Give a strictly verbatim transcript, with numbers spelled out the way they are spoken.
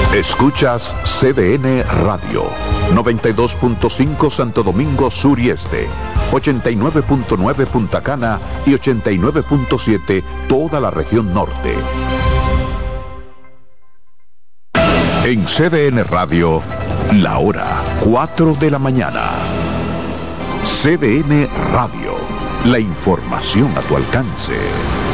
Escuchas C D N Radio, noventa y dos punto cinco Santo Domingo Sur y Este, ochenta y nueve punto nueve Punta Cana y ochenta y nueve punto siete toda la región norte. En C D N Radio, la hora cuatro de la mañana. C D N Radio, la información a tu alcance.